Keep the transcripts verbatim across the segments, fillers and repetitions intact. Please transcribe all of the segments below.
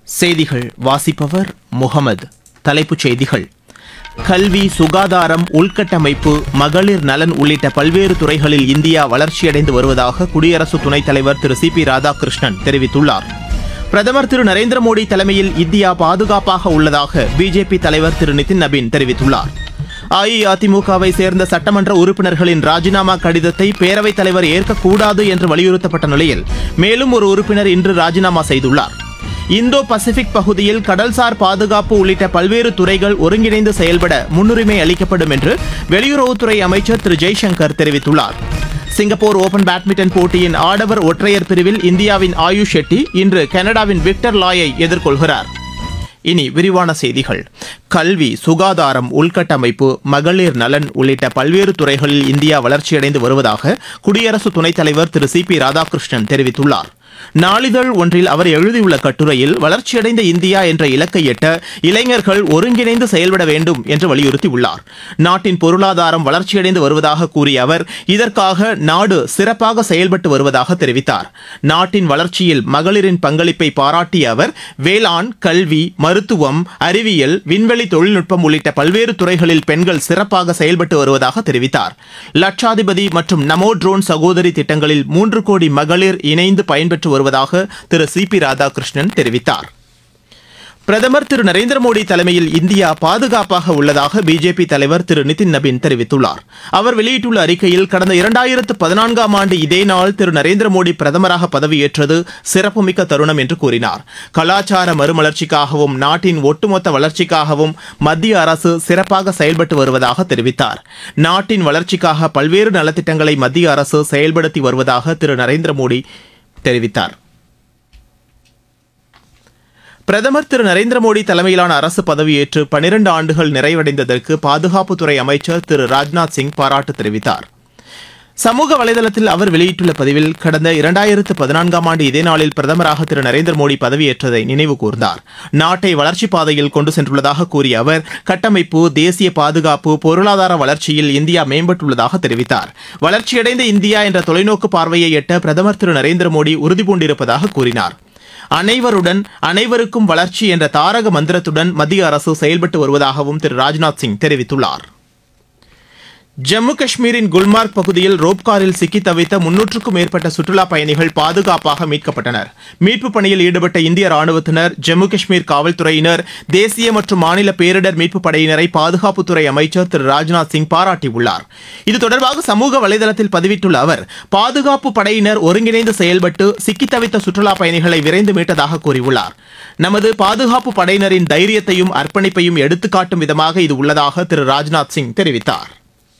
செய்திகள் வாசிப்பவர் முகமது. தலைப்புச் செய்திகள்: கல்வி, சுகாதாரம், உள்கட்டமைப்பு, மகளிர் நலன் உள்ளிட்ட பல்வேறு துறைகளில் இந்தியா வளர்ச்சியடைந்து வருவதாக குடியரசு துணைத் தலைவர் திரு சி பி ராதாகிருஷ்ணன் தெரிவித்துள்ளார். பிரதமர் திரு நரேந்திர மோடி தலைமையில் இந்தியா பாதுகாப்பாக உள்ளதாக பிஜேபி தலைவர் திரு நிதின் நபீன் தெரிவித்துள்ளார். அஇஅதிமுகவை சேர்ந்த சட்டமன்ற உறுப்பினர்களின் ராஜினாமா கடிதத்தை பேரவைத் தலைவர் ஏற்கக்கூடாது என்று வலியுறுத்தப்பட்ட நிலையில் மேலும் ஒரு உறுப்பினர் இன்று ராஜினாமா செய்துள்ளார். இந்தோ பசிபிக் பகுதியில் கடல்சார் பாதுகாப்பு உள்ளிட்ட பல்வேறு துறைகள் ஒருங்கிணைந்து செயல்பட முன்னுரிமை அளிக்கப்படும் என்று வெளியுறவுத்துறை அமைச்சர் திரு ஜெய்சங்கர் தெரிவித்துள்ளார். சிங்கப்பூர் ஓபன் பேட்மிண்டன் போட்டியின் ஆடவர் ஒற்றையர் பிரிவில் இந்தியாவின் ஆயுஷ் ஷெட்டி இன்று கனடாவின் விக்டர் லாயை எதிர்கொள்கிறார். இனி விரிவான செய்திகள். கல்வி, சுகாதாரம், உள்கட்டமைப்பு, மகளிர் நலன் உள்ளிட்ட பல்வேறு துறைகளில் இந்தியா வளர்ச்சியடைந்து வருவதாக குடியரசு துணைத் தலைவர் திரு சி பி ராதாகிருஷ்ணன் தெரிவித்துள்ளார். நாளிதழ் ஒன்றில் அவர் எழுதியுள்ள கட்டுரையில், வளர்ச்சியடைந்த இந்தியா என்ற இலக்கை எட்ட இளைஞர்கள் ஒருங்கிணைந்து செயல்பட வேண்டும் என்று வலியுறுத்தியுள்ளார். நாட்டின் பொருளாதாரம் வளர்ச்சியடைந்து வருவதாக கூறிய அவர், இதற்காக நாடு சிறப்பாக செயல்பட்டு வருவதாக தெரிவித்தார். நாட்டின் வளர்ச்சியில் மகளிரின் பங்களிப்பை பாராட்டிய அவர், வேளாண், கல்வி, மருத்துவம், அறிவியல், விண்வெளி தொழில்நுட்பம் உள்ளிட்ட பல்வேறு துறைகளில் பெண்கள் சிறப்பாக செயல்பட்டு வருவதாக தெரிவித்தார். லட்சாதிபதி மற்றும் நமோ ட்ரோன் சகோதரி திட்டங்களில் மூன்று கோடி மகளிர் இணைந்து பயன்பெற்று வருவதாக திரு சி பி ராதாகிருஷ்ணன் தெரிவித்தார். பிரதமர் திரு நரேந்திர மோடி தலைமையில் இந்தியா பாதுகாப்பாக உள்ளதாக பிஜேபி தலைவர் திரு நிதின் நபீன் தெரிவித்துள்ளார். அவர் வெளியிட்டுள்ள அறிக்கையில், கடந்த இரண்டாயிரத்து பதினான்காம் ஆண்டு இதே நாள் திரு நரேந்திர மோடி பிரதமராக பதவியேற்றது சிறப்புமிக்க தருணம் என்று கூறினார். கலாச்சார மறுமலர்ச்சிக்காகவும் நாட்டின் ஒட்டுமொத்த வளர்ச்சிக்காகவும் மத்திய அரசு சிறப்பாக செயல்பட்டு வருவதாக தெரிவித்தார். நாட்டின் வளர்ச்சிக்காக பல்வேறு நலத்திட்டங்களை மத்திய அரசு செயல்படுத்தி வருவதாக திரு நரேந்திர மோடி தெரிவித்தார். பிரதமர் திரு நரேந்திர மோடி தலைமையிலான அரசு பதவியேற்று பனிரண்டு ஆண்டுகள் நிறைவடைந்ததற்கு பாதுகாப்புத்துறை அமைச்சர் திரு ராஜ்நாத் சிங் பாராட்டு தெரிவித்தார். சமூக வலைதளத்தில் அவர் வெளியிட்டுள்ள பதிவில், கடந்த இரண்டாயிரத்து பதினான்காம் ஆண்டு இதே நாளில் பிரதமராக திரு நரேந்திர மோடி பதவியேற்றதை நினைவு கூர்ந்தார். நாட்டை வளர்ச்சிப் பாதையில் கொண்டு சென்றுள்ளதாக கூறிய அவர், கட்டமைப்பு, தேசிய பாதுகாப்பு, பொருளாதார வளர்ச்சியில் இந்தியா மேம்பட்டுள்ளதாக தெரிவித்தார். வளர்ச்சியடைந்த இந்தியா என்ற தொலைநோக்கு பார்வையை எட்ட பிரதமர் திரு நரேந்திர மோடி உறுதிபூண்டிருப்பதாக கூறினார். அனைவருடன் அனைவருக்கும் வளர்ச்சி என்ற தாரக மந்திரத்துடன் மத்திய அரசு செயல்பட்டு வருவதாகவும் திரு ராஜ்நாத் சிங் தெரிவித்துள்ளார். ஜம்மு காஷ்மீரின் குல்மார்க் பகுதியில் ரோப்காரில் சிக்கி தவித்த முன்னூற்றுக்கும் மேற்பட்ட சுற்றுலாப் பயணிகள் பாதுகாப்பாக மீட்கப்பட்டனர். மீட்புப் பணியில் ஈடுபட்ட இந்திய ராணுவத்தினர், ஜம்மு காஷ்மீர் காவல்துறையினர், தேசிய மற்றும் மாநில பேரிடர் மீட்புப் படையினரை பாதுகாப்புத்துறை அமைச்சர் திரு ராஜ்நாத் சிங் பாராட்டியுள்ளார். இது தொடர்பாக சமூக வலைதளத்தில் பதிவிட்டுள்ள அவர், பாதுகாப்பு படையினர் ஒருங்கிணைந்து செயல்பட்டு சிக்கி தவித்த சுற்றுலாப் பயணிகளை விரைந்து மீட்டதாக கூறியுள்ளார். நமது பாதுகாப்பு படையினரின் தைரியத்தையும் அர்ப்பணிப்பையும் எடுத்துக்காட்டும் விதமாக இது உள்ளதாக திரு ராஜ்நாத் சிங் தெரிவித்தார்.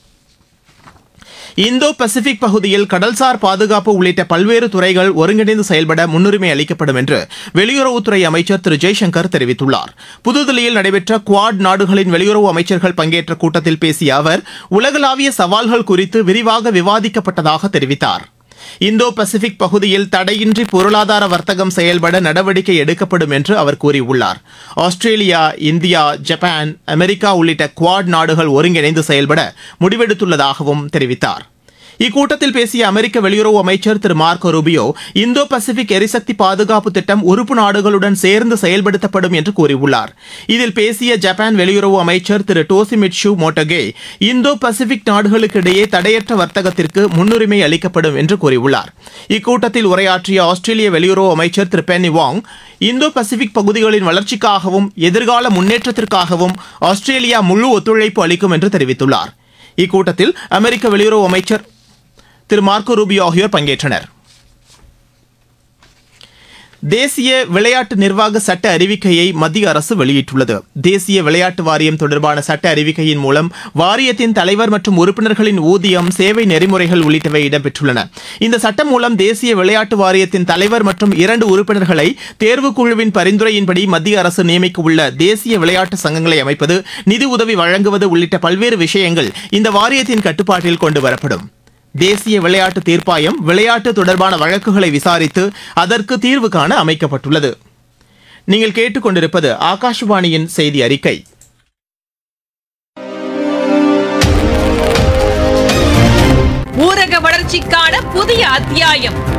இந்தோ பசிபிக் பகுதியில் கடல்சார் பாதுகாப்பு உள்ளிட்ட பல்வேறு துறைகள் ஒருங்கிணைந்து செயல்பட முன்னுரிமை அளிக்கப்படும் என்று வெளியுறவுத்துறை அமைச்சர் திரு ஜெய்சங்கர் தெரிவித்துள்ளார். புதுதில்லியில் நடைபெற்ற குவாட் நாடுகளின் வெளியுறவு அமைச்சர்கள் பங்கேற்ற கூட்டத்தில் பேசிய அவர், உலகளாவிய சவால்கள் குறித்து விரிவாக விவாதிக்கப்பட்டதாக தெரிவித்தார். இந்தோ பசிபிக் பகுதியில் தடையின்றி பொருளாதார வர்த்தகம் செயல்பட நடவடிக்கை எடுக்கப்படும் என்று அவர் கூறியுள்ளார். ஆஸ்திரேலியா, இந்தியா, ஜப்பான், அமெரிக்கா உள்ளிட்ட குவாட் நாடுகள் ஒருங்கிணைந்து செயல்பட முடிவெடுத்துள்ளதாகவும் தெரிவித்தார். இக்கூட்டத்தில் பேசிய அமெரிக்க வெளியுறவு அமைச்சர் திரு மார்க்கோ ரூபியோ, இந்தோ பசிபிக் எரிசக்தி பாதுகாப்பு திட்டம் உறுப்பு நாடுகளுடன் சேர்ந்து செயல்படுத்தப்படும் என்று கூறியுள்ளார். இதில் பேசிய ஜப்பான் வெளியுறவு அமைச்சர் திரு டோசிமிட்சு மோட்டோகே, இந்தோ பசிபிக் நாடுகளுக்கிடையே தடையற்ற வர்த்தகத்திற்கு முன்னுரிமை அளிக்கப்படும் என்று கூறியுள்ளார். இக்கூட்டத்தில் உரையாற்றிய ஆஸ்திரேலிய வெளியுறவு அமைச்சர் திரு பென்னி வாங், இந்தோ பசிபிக் பகுதிகளின் வளர்ச்சிக்காகவும் எதிர்கால முன்னேற்றத்திற்காகவும் ஆஸ்திரேலியா முழு ஒத்துழைப்பு அளிக்கும் என்று தெரிவித்துள்ளார். இக்கூட்டத்தில் அமெரிக்க வெளியுறவு அமைச்சர் திரு மார்க்கோ ரூபியோ ஆகியோர் பங்கேற்றனர். தேசிய விளையாட்டு நிர்வாக சட்ட அறிவிக்கையை மத்திய அரசு வெளியிட்டுள்ளது. தேசிய விளையாட்டு வாரியம் தொடர்பான சட்ட அறிவிக்கையின் மூலம் வாரியத்தின் தலைவர் மற்றும் உறுப்பினர்களின் ஊதியம், சேவை நெறிமுறைகள் உள்ளிட்டவை இடம்பெற்றுள்ளன. இந்த சட்டம் மூலம் தேசிய விளையாட்டு வாரியத்தின் தலைவர் மற்றும் இரண்டு உறுப்பினர்களை தேர்வுக்குழுவின் பரிந்துரையின்படி மத்திய அரசு நியமிக்க உள்ள தேசிய விளையாட்டு சங்கங்களை அமைப்பது, நிதி உதவி வழங்குவது உள்ளிட்ட பல்வேறு விஷயங்கள் இந்த வாரியத்தின் கட்டுப்பாட்டில் கொண்டுவரப்படும். தேசிய விளையாட்டு தீர்ப்பாயம் விளையாட்டு தொடர்பான வழக்குகளை விசாரித்து அதற்கு தீர்வு காண அமைக்கப்பட்டுள்ளது. நீங்கள் கேட்டுக்கொண்டிருப்பது ஆகாஷவாணியின் செய்தி அறிக்கை. ஊரக வளர்ச்சிக்கான புதிய அத்தியாயம்.